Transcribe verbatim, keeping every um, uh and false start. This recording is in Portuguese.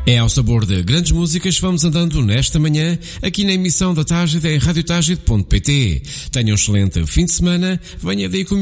É ao sabor de grandes músicas que vamos andando nesta manhã, aqui na emissão da Tágide em rádio tágide ponto pt. Tenha um excelente fim de semana, venha daí comigo.